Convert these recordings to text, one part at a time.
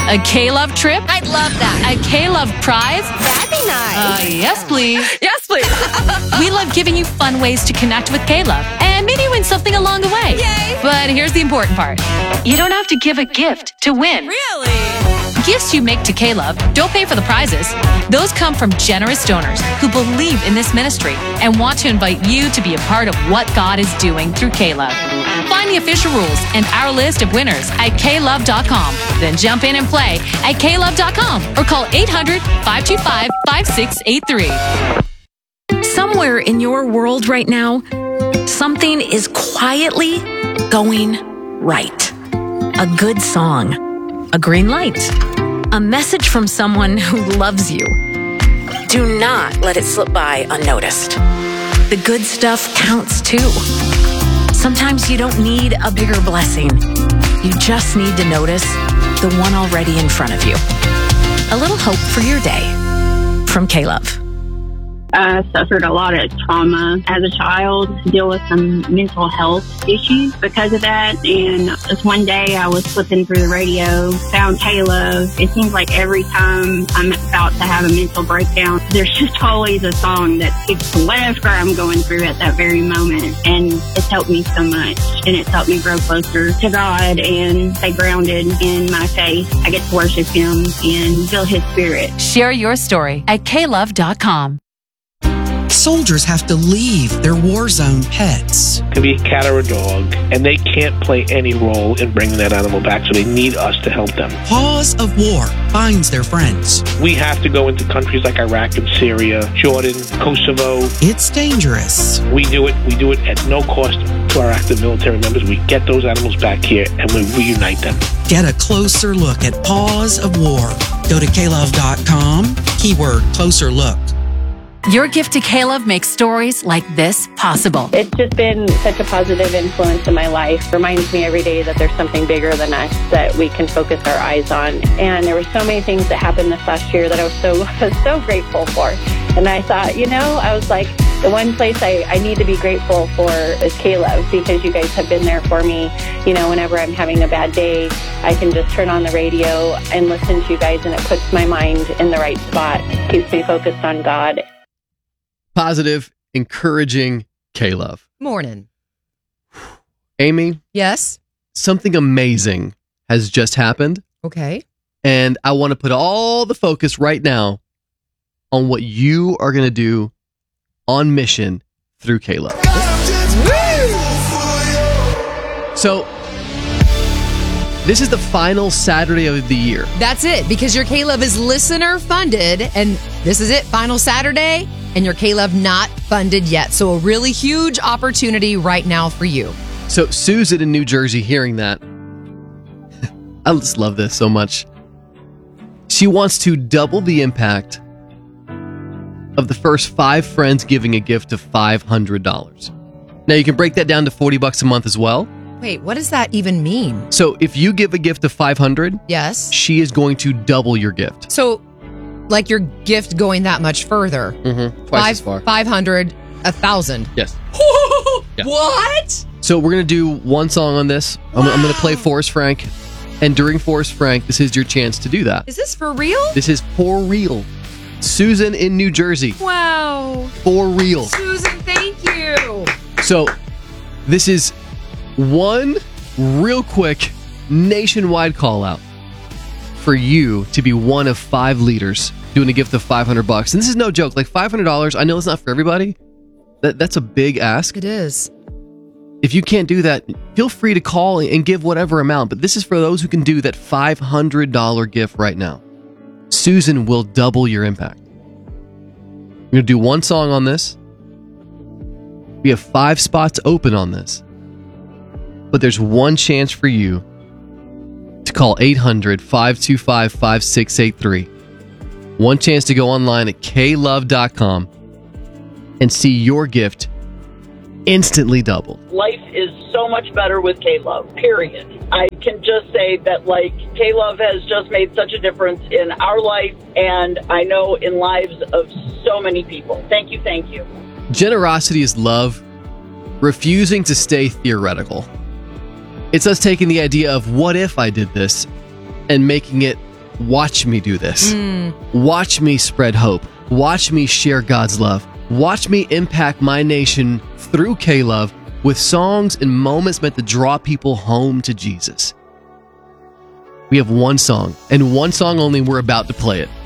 A K-Love trip? I'd love that. A K-Love prize? That'd be nice. Yes, please. Yes, please. We love giving you fun ways to connect with K-Love and maybe win something along the way. Yay. But here's the important part. You don't have to give a gift to win. Really? Gifts you make to K-Love don't pay for the prizes. Those come from generous donors who believe in this ministry and want to invite you to be a part of what God is doing through K-Love. Find the official rules and our list of winners at klove.com. Then jump in and play at klove.com or call 800-525-5683. Somewhere in your world right now, something is quietly going right. A good song, a green light, a message from someone who loves you. Do not let it slip by unnoticed. The good stuff counts too. Sometimes you don't need a bigger blessing. You just need to notice the one already in front of you. A little hope for your day from K-Love. I suffered a lot of trauma as a child, deal with some mental health issues because of that. And just one day I was flipping through the radio, found K-Love. It seems like every time I'm about to have a mental breakdown, there's just always a song that speaks to whatever I'm going through at that very moment. And it's helped me so much. And it's helped me grow closer to God and stay grounded in my faith. I get to worship Him and feel His Spirit. Share your story at klove.com. Soldiers have to leave their war zone pets. It could be a cat or a dog, and they can't play any role in bringing that animal back, so they need us to help them. Paws of War finds their friends. We have to go into countries like Iraq and Syria, Jordan, Kosovo. It's dangerous. We do it at no cost to our active military members. We get those animals back here, and we reunite them. Get a closer look at Paws of War. Go to klove.com, keyword closer look. Your gift to K-Love makes stories like this possible. It's just been such a positive influence in my life. Reminds me every day that there's something bigger than us that we can focus our eyes on. And there were so many things that happened this last year that I was so grateful for. And I thought, I was like, the one place I need to be grateful for is K-Love, because you guys have been there for me. Whenever I'm having a bad day, I can just turn on the radio and listen to you guys, and it puts my mind in the right spot, keeps me focused on God. Positive, encouraging K-Love. Morning. Amy? Yes? Something amazing has just happened. Okay. And I want to put all the focus right now on what you are going to do on mission through K-Love. So, this is the final Saturday of the year. That's it, because your K-Love is listener funded, and this is it, final Saturday, and your K-Love not funded yet. So a really huge opportunity right now for you. So Susan in New Jersey hearing that, I just love this so much. She wants to double the impact of the first 5 friends giving a gift of $500. Now you can break that down to $40 a month as well. Wait, what does that even mean? So if you give a gift of $500, yes, she is going to double your gift. So like your gift going that much further. Twice as far. 500, 1,000. Yes. Yeah. What? So we're going to do one song on this. I'm going to play Forrest Frank. And during Forrest Frank, this is your chance to do that. Is this for real? This is for real. Susan in New Jersey. Wow. For real. Susan, thank you. So this is one real quick nationwide call out for you to be one of 5 leaders doing a gift of $500. And this is no joke. Like $500, I know it's not for everybody. That's a big ask. It is. If you can't do that, feel free to call and give whatever amount. But this is for those who can do that $500 gift right now. Susan will double your impact. We're going to do one song on this. We have 5 spots open on this. But there's one chance for you to call 800-525-5683. One chance to go online at klove.com and see your gift instantly doubled. Life is so much better with K-Love, period. I can just say that, K-Love has just made such a difference in our life, and I know in lives of so many people. Thank you, thank you. Generosity is love, refusing to stay theoretical. It's us taking the idea of what if I did this and making it watch me do this. Watch me spread hope. Watch me share God's love. Watch me impact my nation through K-Love with songs and moments meant to draw people home to Jesus. We have one song, and one song only. We're about to play it.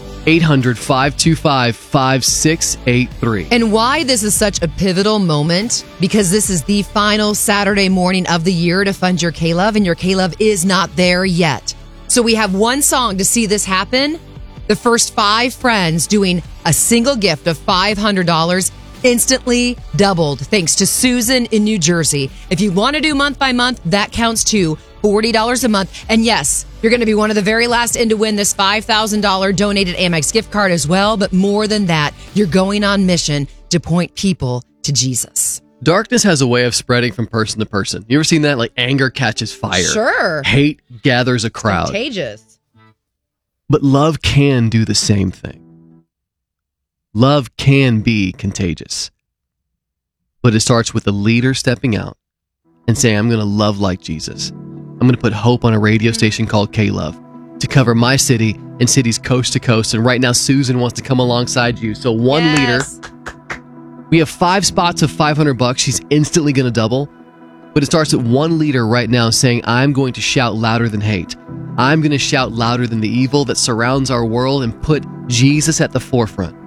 800-525-5683. And why this is such a pivotal moment, because this is the final Saturday morning of the year to fund your K-Love, and your K-Love is not there yet. So we have one song to see this happen. The first 5 friends doing a single gift of $500 instantly doubled thanks to Susan in New Jersey. If you want to do month by month, that counts too. $40 a month. And yes, you're going to be one of the very last in to win this $5,000 donated Amex gift card as well. But more than that, you're going on mission to point people to Jesus. Darkness has a way of spreading from person to person. You ever seen that? Like anger catches fire. Sure. Hate gathers a crowd. Contagious. But love can do the same thing. Love can be contagious. But it starts with a leader stepping out and saying, I'm going to love like Jesus. I'm going to put hope on a radio station called K-Love to cover my city and cities coast to coast. And right now, Susan wants to come alongside you. So one leader, we have 5 spots of $500. She's instantly going to double. But it starts at one leader right now saying, I'm going to shout louder than hate. I'm going to shout louder than the evil that surrounds our world and put Jesus at the forefront.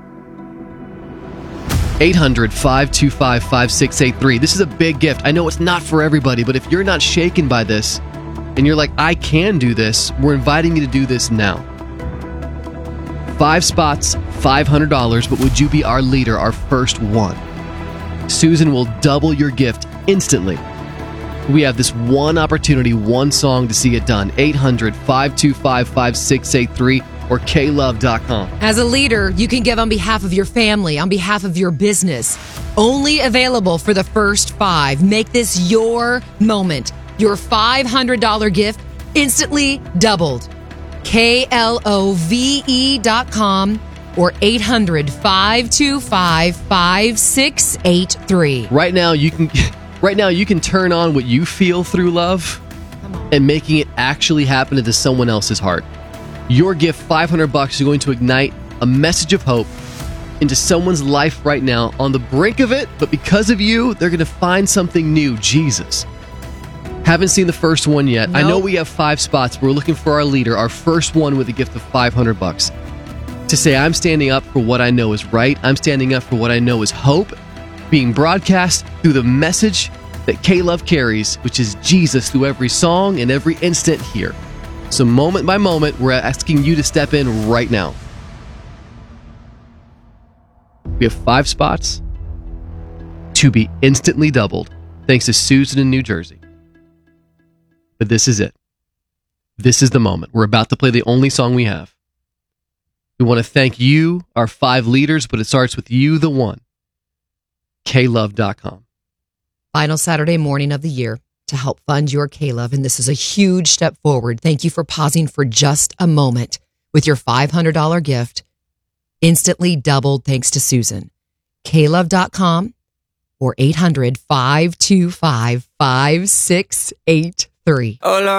800-525-5683. This is a big gift. I know it's not for everybody, but if you're not shaken by this and you're like, I can do this, we're inviting you to do this now. 5 spots, $500, but would you be our leader, our first one? Susan will double your gift instantly. We have this one opportunity, one song to see it done. 800-525-5683 or klove.com. As a leader, you can give on behalf of your family, on behalf of your business. Only available for the first 5. Make this your moment. Your $500 gift instantly doubled. KLOVE.com or 800-525-5683. Right now, you can turn on what you feel through love and making it actually happen into someone else's heart. Your gift, $500, is going to ignite a message of hope into someone's life right now on the brink of it, but because of you, they're going to find something new, Jesus. Haven't seen the first one yet. Nope. I know we have 5 spots, but we're looking for our leader, our first one with a gift of $500 to say, I'm standing up for what I know is right. I'm standing up for what I know is hope being broadcast through the message that K-Love carries, which is Jesus through every song and every instant here. So moment by moment, we're asking you to step in right now. We have 5 spots to be instantly doubled, thanks to Susan in New Jersey. But this is it. This is the moment. We're about to play the only song we have. We want to thank you, our 5 leaders, but it starts with you, the one. klove.com. Final Saturday morning of the year to help fund your K-Love, and this is a huge step forward. Thank you for pausing for just a moment with your $500 gift, instantly doubled thanks to Susan. klove.com or 800-525-5683.